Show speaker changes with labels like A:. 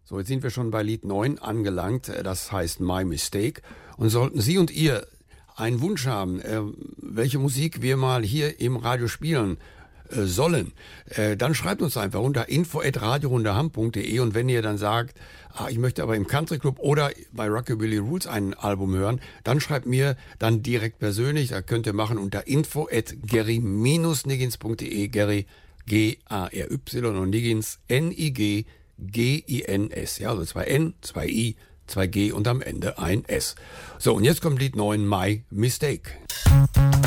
A: So, jetzt sind wir schon bei Lied 9 angelangt, das heißt My Mistake. Und sollten Sie und ihr einen Wunsch haben, welche Musik wir mal hier im Radio spielen sollen, dann schreibt uns einfach unter info@radiorundeham.de, und wenn ihr dann sagt, ich möchte aber im Country Club oder bei Rockabilly Roots ein Album hören, dann schreibt mir dann direkt persönlich, da könnt ihr machen unter info@gary-niggins.de, Gary G-A-R-Y und Niggins N-I-G-G-I-N-S, ja, also 2 N, 2 I, 2 G und am Ende ein S. So, und jetzt kommt Lied 9, My Mistake.